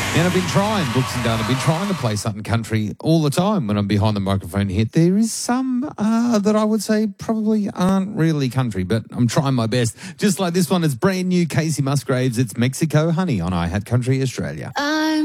And I've been trying, Brooks and Dunn, I've been trying to play something country all the time when I'm behind the microphone here. There is some that I would say probably aren't really country, but I'm trying my best. Just like this one, it's brand new Casey Musgraves. It's Mexico Honey on iHat Country Australia.